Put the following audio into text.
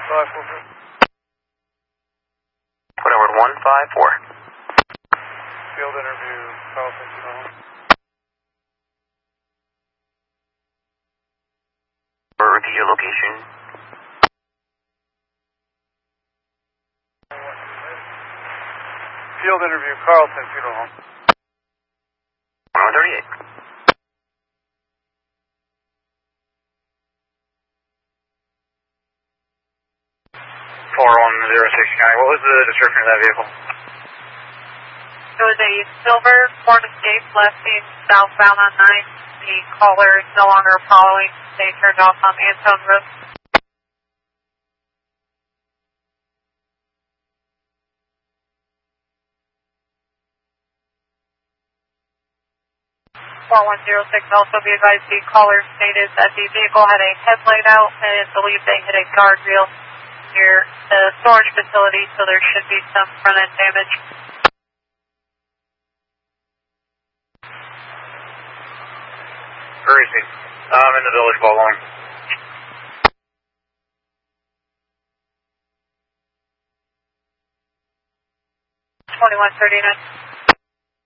Whatever, 154. Field interview, Carlton, Repeat your location. Field interview, Carlton, Funeral Home. 138. 4106 County. What was the description of that vehicle? It was a silver Ford Escape left-hand southbound on 9. The caller is no longer following. They turned off on Antone Road. 4106, also be advised the caller stated that the vehicle had a headlight out and believed they hit a guardrail near the storage facility, so there should be some front-end damage. Where is he? I'm in the village ball line. 2139.